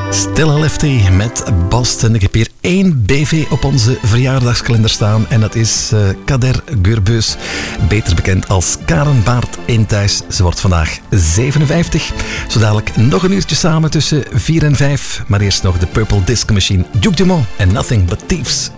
Stella Lefty met Boston. Ik heb hier 1 BV op onze verjaardagskalender staan. En dat is Kader Gurbeus. Beter bekend als Karen Baart Eenthuis. Ze wordt vandaag 57. Zo dadelijk nog een uurtje samen tussen 4 en 5. Maar eerst nog de Purple Disco Machine. Duke Dumont en Nothing But Thieves.